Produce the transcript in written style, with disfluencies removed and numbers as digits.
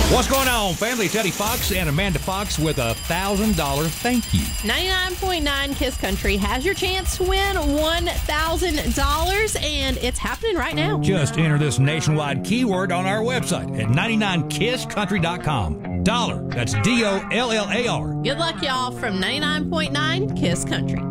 What's going on, family? It's Eddie Fox and Amanda Fox with a $1,000 thank you. 99.9 Kiss Country has your chance to win $1,000, and it's happening right now. Just enter this nationwide keyword on our website at 99kisscountry.com. Dollar. That's DOLLAR. Good luck, y'all, from 99.9 Kiss Country.